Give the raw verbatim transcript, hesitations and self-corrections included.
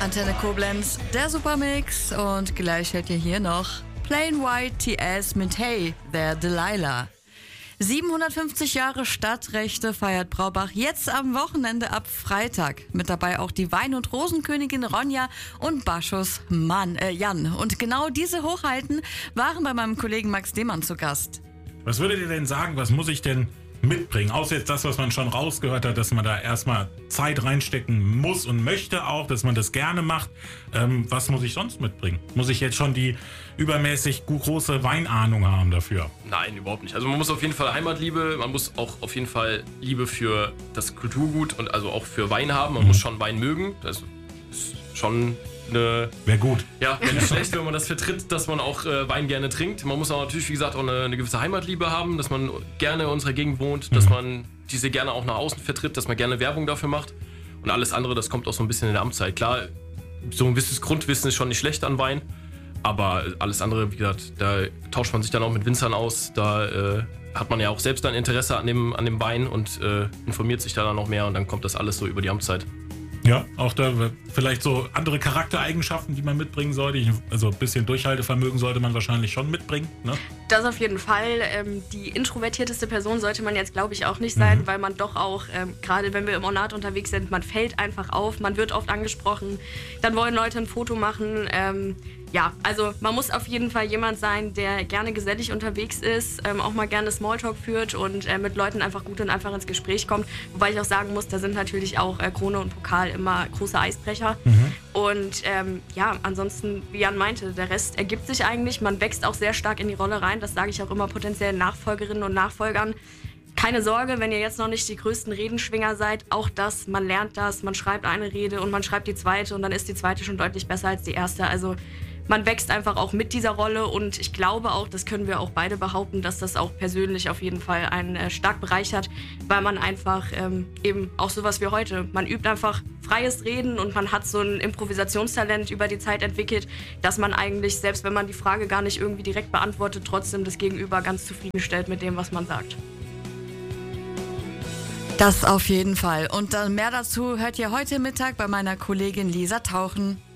Antenne Koblenz, der Supermix und gleich hört ihr hier noch Plain White T S mit Hey, there Delilah. siebenhundertfünfzig Jahre Stadtrechte feiert Braubach jetzt am Wochenende ab Freitag. Mit dabei auch die Wein- und Rosenkönigin Ronja und Baschus Mann, äh Jan. Und genau diese Hochheiten waren bei meinem Kollegen Max Demann zu Gast. Was würdet ihr denn sagen, was muss ich denn mitbringen? Außer jetzt das, was man schon rausgehört hat, dass man da erstmal Zeit reinstecken muss und möchte auch, dass man das gerne macht. Ähm, was muss ich sonst mitbringen? Muss ich jetzt schon die übermäßig große Weinahnung haben dafür? Nein, überhaupt nicht. Also man muss auf jeden Fall Heimatliebe, man muss auch auf jeden Fall Liebe für das Kulturgut und also auch für Wein haben. Man mhm. muss schon Wein mögen. Das ist schon eine... Wäre gut. Ja, wäre nicht schlecht, wenn man das vertritt, dass man auch äh, Wein gerne trinkt. Man muss auch natürlich, wie gesagt, auch eine, eine gewisse Heimatliebe haben, dass man gerne in unserer Gegend wohnt, mhm. dass man diese gerne auch nach außen vertritt, dass man gerne Werbung dafür macht. Und alles andere, das kommt auch so ein bisschen in der Amtszeit. Klar, so ein gewisses Grundwissen ist schon nicht schlecht an Wein, aber alles andere, wie gesagt, da tauscht man sich dann auch mit Winzern aus, da äh, hat man ja auch selbst ein Interesse an dem, an dem Wein und äh, informiert sich da dann noch mehr und dann kommt das alles so über die Amtszeit. Ja, auch da vielleicht so andere Charaktereigenschaften, die man mitbringen sollte. Also ein bisschen Durchhaltevermögen sollte man wahrscheinlich schon mitbringen, ne? Das auf jeden Fall. Ähm, die introvertierteste Person sollte man jetzt, glaube ich, auch nicht sein, mhm. weil man doch auch, ähm, gerade wenn wir im Ornat unterwegs sind, man fällt einfach auf, man wird oft angesprochen, dann wollen Leute ein Foto machen. Ähm, ja, also man muss auf jeden Fall jemand sein, der gerne gesellig unterwegs ist, ähm, auch mal gerne Smalltalk führt und äh, mit Leuten einfach gut und einfach ins Gespräch kommt. Wobei ich auch sagen muss, da sind natürlich auch äh, Krone und Pokal immer große Eisbrecher. Mhm. Und ähm, ja, ansonsten, wie Jan meinte, der Rest ergibt sich eigentlich. Man wächst auch sehr stark in die Rolle rein. Das sage ich auch immer potenziellen Nachfolgerinnen und Nachfolgern. Keine Sorge, wenn ihr jetzt noch nicht die größten Redenschwinger seid, auch das, man lernt das, man schreibt eine Rede und man schreibt die zweite und dann ist die zweite schon deutlich besser als die erste. Also man wächst einfach auch mit dieser Rolle und ich glaube auch, das können wir auch beide behaupten, dass das auch persönlich auf jeden Fall einen äh, stark bereichert, weil man einfach ähm, eben auch sowas wie heute, man übt einfach freies Reden und man hat so ein Improvisationstalent über die Zeit entwickelt, dass man eigentlich, selbst wenn man die Frage gar nicht irgendwie direkt beantwortet, trotzdem das Gegenüber ganz zufriedenstellt mit dem, was man sagt. Das auf jeden Fall. Und dann mehr dazu hört ihr heute Mittag bei meiner Kollegin Lisa Tauchen.